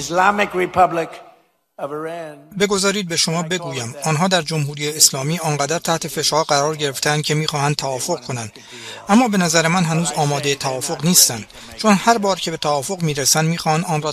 بگذارید به شما بگویم آنها در جمهوری اسلامی آنقدر تحت فشار قرار گرفتند که میخواهند توافق کنند، اما به نظر من هنوز آماده توافق نیستند، چون هر بار که به توافق میرسند میخواهند آن را